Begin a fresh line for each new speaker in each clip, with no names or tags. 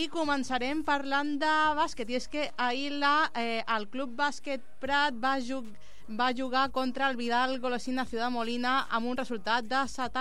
i començarem parlant de bàsquet, i és que ahir el Club Bàsquet Prat va jugar contra el Vidal Golosina Ciudad Molina amb un resultat de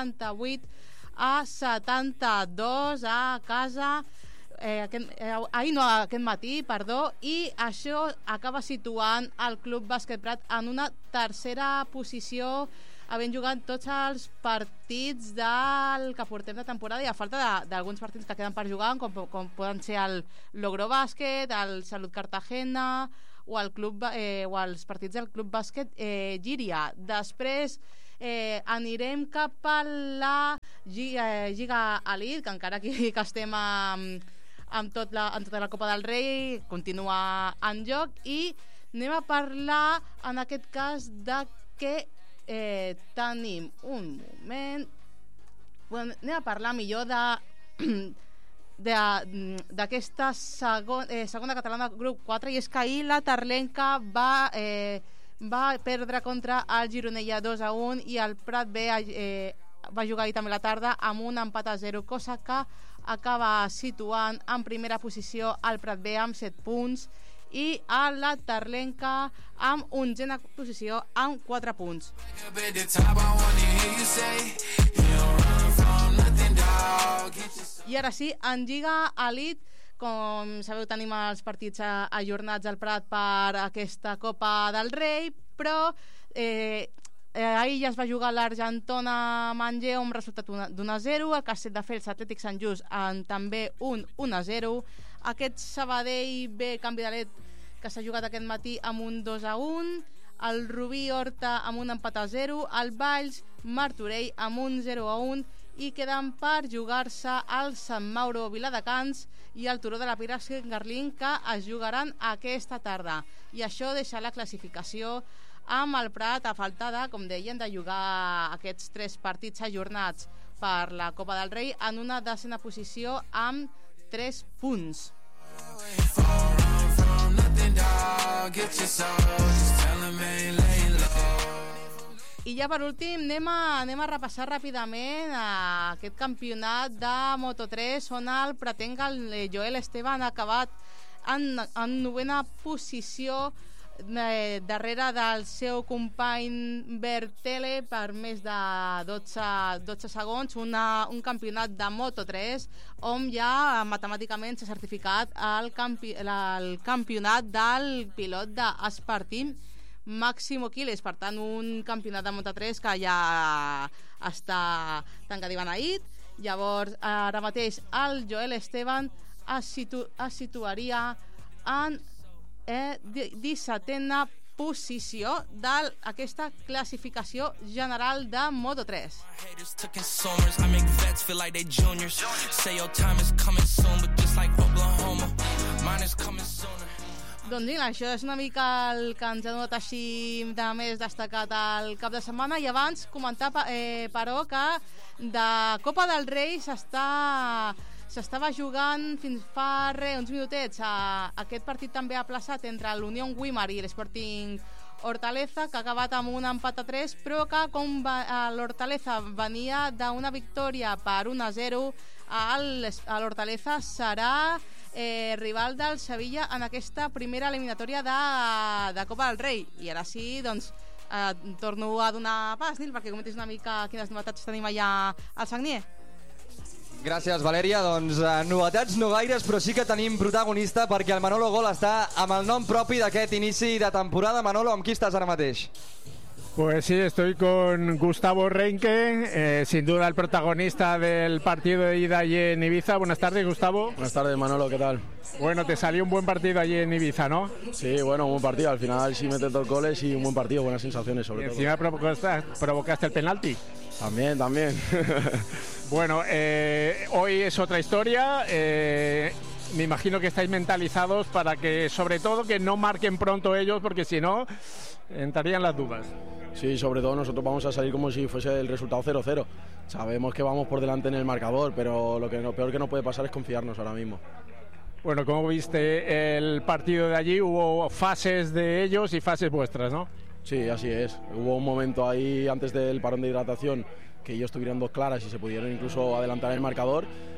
78-72 a casa aquest matí, i això acaba situant el Club Bàsquet Prat en una tercera posició, havent jugat tots els partits que portem de temporada, i a falta d'alguns partits que queden per jugar, com poden ser el Logro Bàsquet, el Salut Cartagena o els partits del Club Bàsquet Llíria. Després anirem cap a la Lliga Elite, que encara que estem amb tota la Copa del Rei, continua en joc, i anem a parlar en aquest cas de que tenim un moment, anem a parlar millor d'aquesta segona catalana grup 4, i és que ahir la Terlenca va perdre contra el Gironella 2-1, i el Prat B va jugar ahir també a la tarda amb un empat a 0, cosa que acaba situant en primera posició el Prat B amb 7 punts, i a la Terlenca amb 11a posició amb 4 punts. I ara sí, en Lliga Elite, com sabeu, tenim els partits ajornats al Prat per aquesta Copa del Rei, però ahir ja es va jugar l'Argentona Manlleu amb resultat d'1-0, el Castelldefels Atlètic Sant Just amb també un 1-0, aquest Sabadell B Canvi de Let, que s'ha jugat aquest matí amb un 2-1, el Rubí Horta amb un empat a 0, el Valls Martorell amb un 0-1, i queden per jugar-se el Sant Mauro Viladecans i el Turó de la Pira Garlín, que es jugaran aquesta tarda, i això deixa la classificació amb el Prat a falta de, com deien, de jugar aquests 3 partits ajornats per la Copa del Rei en una 10a posició amb 3 punts. I ja per últim anem a repassar ràpidament aquest campionat de Moto3, on el pratenc el Joel Esteban ha acabat en 9a posició, darrere del seu company Bertele per més de 12 segons, un campionat de Moto3 on ja matemàticament s'ha certificat el campionat del pilot d'Espartim Máximo Quiles. Per tant, un campionat de Moto3 que ja està tancat i beneït. Llavors, ara mateix el Joel Esteban es situaria en 17a posició d'aquesta classificació general de Moto3. Doncs mira, això és una mica el que ens ha donat així de més destacat al cap de setmana. I abans comentar, però, que de Copa del Rei s'estava jugant fins fa uns minutets aquest partit també aplaçat entre l'Unión Guimar i l'Sporting Hortaleza, que ha acabat amb un empat a 3, però que com l'Hortaleza venia d'una victòria per 1-0, l'Hortaleza serà rival del Sevilla en aquesta primera eliminatòria de Copa del Rei. I ara sí, doncs, torno a donar pas, Nil, perquè comentis una mica quines novetats tenim allà al Sagnier.
Gràcies, Valèria. Doncs novetats no gaires, però sí que tenim protagonista, perquè el Manolo Gol està amb el nom propi d'aquest inici de temporada. Manolo, amb qui estàs ara mateix?
Pues sí, estoy con Gustavo Reinke, sin duda el protagonista del partido de ida allí en Ibiza. Buenas tardes, Gustavo.
Buenas tardes, Manolo, ¿qué tal?
Bueno, te salió un buen partido allí en Ibiza, ¿no?
Sí, bueno, un buen partido. Al final sí metes 2 goles y un buen partido, buenas sensaciones sobre todo.
¿Y encima provocaste el penalti?
También.
Bueno, hoy es otra historia. Me imagino que estáis mentalizados para que, sobre todo, que no marquen pronto ellos, porque si no, entrarían las dudas.
Sí, sobre todo nosotros vamos a salir como si fuese el resultado 0-0. Sabemos que vamos por delante en el marcador, pero lo peor que nos puede pasar es confiarnos ahora mismo.
Bueno, ¿cómo viste el partido de allí? Hubo fases de ellos y fases vuestras, ¿no?
Sí, así es. Hubo un momento ahí antes del parón de hidratación que ellos tuvieron 2 claras y se pudieron incluso adelantar el marcador,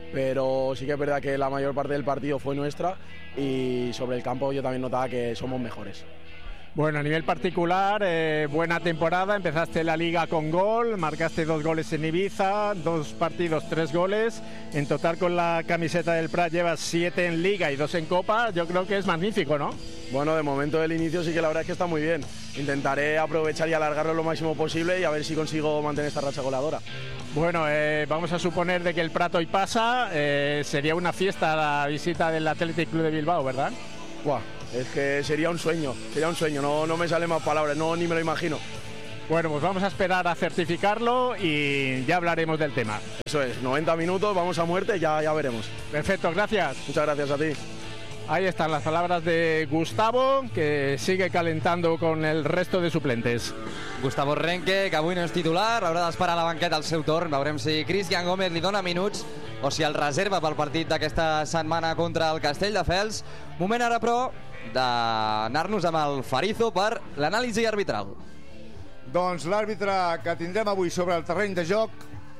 pero sí que es verdad que la mayor parte del partido fue nuestra y sobre el campo yo también notaba que somos mejores.
Bueno, a nivel particular, buena temporada, empezaste la liga con gol, marcaste 2 goles en Ibiza, 2 partidos, 3 goles, en total con la camiseta del Prat llevas 7 en liga y 2 en copa, yo creo que es magnífico, ¿no?
Bueno, de momento del inicio sí que la verdad es que está muy bien, intentaré aprovechar y alargarlo lo máximo posible y a ver si consigo mantener esta racha goleadora.
Bueno, vamos a suponer de que el Prat hoy pasa, sería una fiesta la visita del Athletic Club de Bilbao, ¿verdad?
Buah, es que sería un sueño, no me salen más palabras, ni me lo imagino.
Bueno, pues vamos a esperar a certificarlo y ya hablaremos del tema.
Eso es, 90 minutos, vamos a muerte, ya veremos.
Perfecto, gracias.
Muchas gracias a ti.
Ahí están las palabras de Gustavo, que sigue calentando con el resto de suplentes.
Gustavo Renque, que avui no és titular, haurà d'esperar a la banqueta al seu torn. Veurem si Cristian Gómez li dona minuts o si el reserva pel partit d'aquesta setmana contra el Castelldefels. Moment ara, però, d'anar-nos amb el Farizo per l'anàlisi arbitral.
Doncs l'àrbitre que tindrem avui sobre el terreny de joc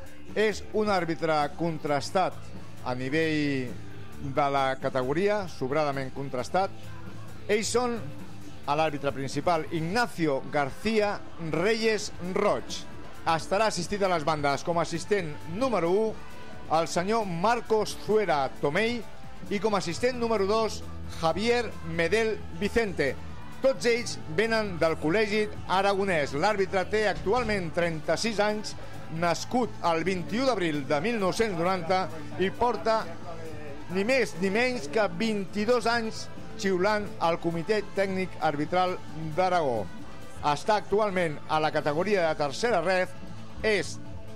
és un àrbitre contrastat a nivell de la categoria, sobradament contrastat. Ells són a l'àrbitre principal, Ignacio García Reyes Roig. Estarà assistit a les bandes com a assistent número 1 el senyor Marcos Zuera Tomei i com a assistent número 2 Javier Medel Vicente. Tots ells venen del Col·legi Aragonès. L'àrbitre té actualment 36 anys, nascut el 21 d'abril de 1990 i porta ni més ni menys que 22 anys xiulant al Comitè Tècnic Arbitral d'Aragó. Està actualment a la categoria de tercera ref, és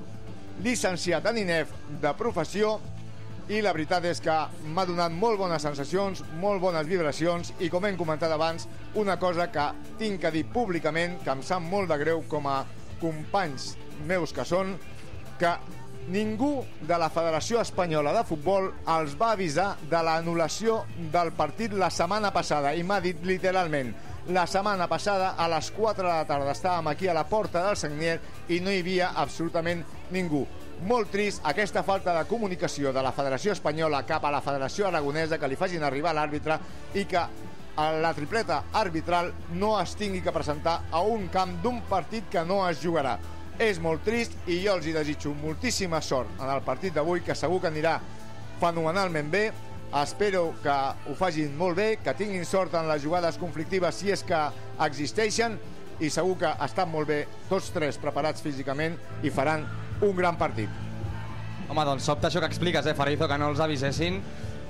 llicenciat en INEF de professió i la veritat és que m'ha donat molt bones sensacions, molt bones vibracions i, com hem comentat abans, una cosa que tinc que dir públicament, que em sap molt de greu com a companys meus que són, que ningú de la Federació Espanyola de Futbol els va avisar de l'anul·lació del partit la setmana passada i m'ha dit literalment: la setmana passada a les 4 de la tarda estàvem aquí a la porta del Sagnier i no hi havia absolutament ningú. Molt trist aquesta falta de comunicació de la Federació Espanyola cap a la Federació Aragonesa, que li facin arribar a l'àrbitre i que la tripleta arbitral no es tingui que presentar a un camp d'un partit que no es jugarà. És molt trist i jo els hi desitjo moltíssima sort en el partit d'avui, que segur que anirà fenomenalment bé. Espero que ho facin molt bé, que tinguin sort en les jugades conflictives si és que existeixen, i segur que estan molt bé tots tres preparats físicament i faran un gran partit.
Home, doncs sobta això que expliques, Farizo, que no els avisessin.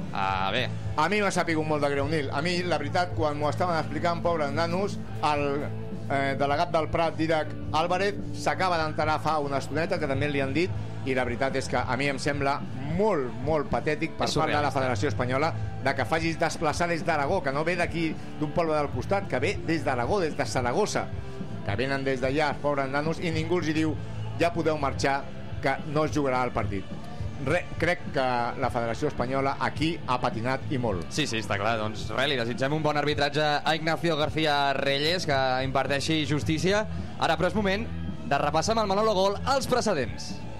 Bé.
A mi m'ha sapigut molt de greu, Nil. A mi, la veritat, quan m'ho estaven explicant, pobres nanos, el delegat del Prat, Dídac Álvarez, s'acaba d'enterar fa una estoneta, que també li han dit, i la veritat és que a mi em sembla molt, molt patètic per part de la Federació Espanyola de que facis desplaçar des d'Aragó, que no ve d'aquí d'un poble del costat, que ve des d'Aragó, des de Saragossa, que venen des d'allà els pobres nanos i ningú els hi diu ja podeu marxar, que no es jugarà el partit. Crec que la Federació Espanyola aquí ha patinat i molt.
Sí, està clar. Doncs res, li desitgem un bon arbitratge a Ignacio García Reyes, que imparteixi justícia. Ara, però és moment de repassar amb el Manolo Gol els precedents.